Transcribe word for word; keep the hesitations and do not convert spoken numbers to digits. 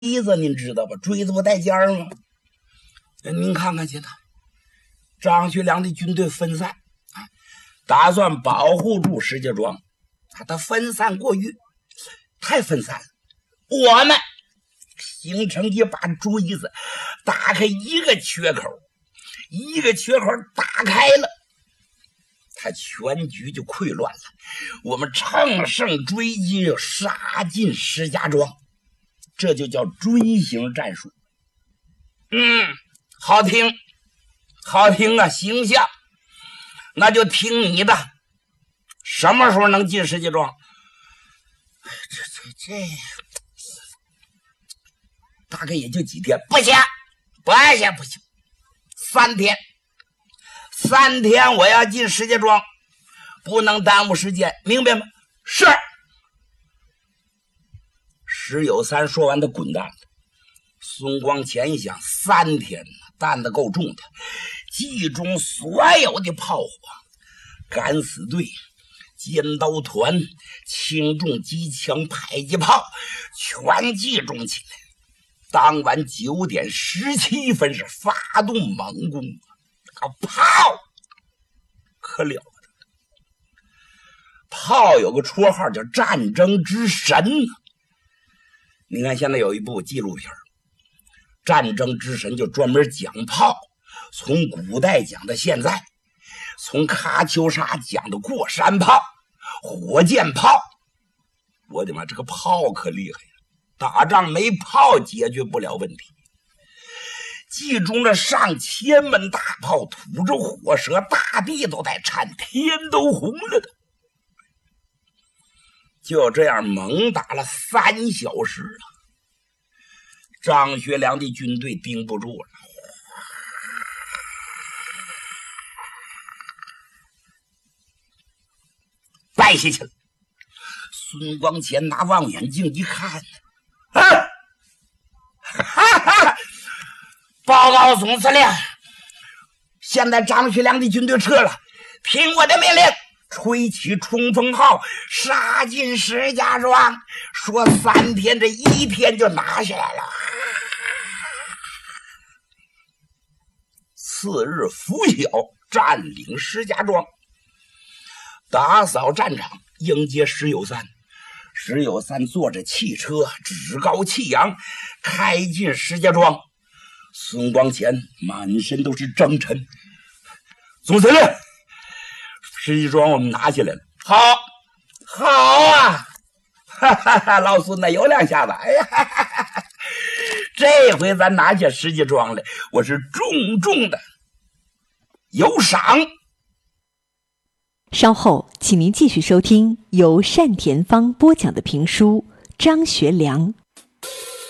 子您知道吧？锥子不带尖儿吗？您看看现在张学良的军队分散啊，打算保护住石家庄啊，他分散过于太分散了。我们形成一把锥子，打开一个缺口，一个缺口打开了，他全局就溃乱了。我们乘胜追击，杀进石家庄，这就叫锥形战术。嗯，好听，好听啊，形象。那就听你的，什么时候能进石家庄？这这这，大概也就几天。不行，不行，不行，三天，三天我要进石家庄，不能耽误时间，明白吗？是。石有三说完，他滚蛋了。孙光前一想，三天担子够重的，集中所有的炮火，敢死队、尖刀团、轻重机枪、迫击炮全集中起来。当晚九点十七分是发动猛攻，这个炮可了不得，炮有个绰号叫战争之神。你看现在有一部纪录片战争之神，就专门讲炮，从古代讲到现在，从喀秋莎讲到过山炮、火箭炮。我的妈，这个炮可厉害呀！打仗没炮解决不了问题。集中了上千门大炮，吐着火舌，大地都在颤，天都红了的。就这样猛打了三小时了，张学良的军队盯不住了，败下去了。孙光前拿望远镜一看，啊，哈哈！报告总司令，现在张学良的军队撤了，听我的命令，吹起冲锋号，杀进石家庄，说三天这一天就拿下来了。次日拂晓，占领石家庄，打扫战场，迎接石有三。石有三坐着汽车，趾高气扬，开进石家庄。孙光前满身都是征尘。总司令，石家庄我们拿下来了。好，好啊！哈哈哈，老孙子有两下子。哎呀，哈哈哈，这回咱拿下石家庄来，我是重重的有赏。 稍后，请您继续收听由单田芳播讲的评书《张学良》。